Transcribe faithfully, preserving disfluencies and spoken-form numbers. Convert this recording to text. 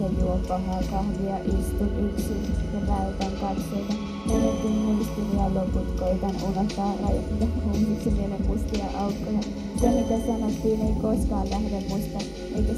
juo pahaa kahvia, istun yksin ja vältän katseita. Menetin muistin ja loput koitan unohtaa rajoittaa uusiksi mielen mustia aukkoja. Se mitä sanottiin ei koskaan lähde musta, eikä